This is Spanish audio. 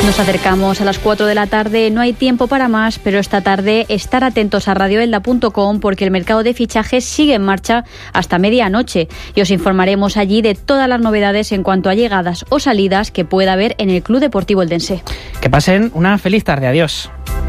Nos acercamos a las 4 de la tarde, no hay tiempo para más, pero esta tarde estar atentos a radioelda.com porque el mercado de fichajes sigue en marcha hasta medianoche y os informaremos allí de todas las novedades en cuanto a llegadas o salidas que pueda haber en el Club Deportivo Eldense. Que pasen una feliz tarde, adiós.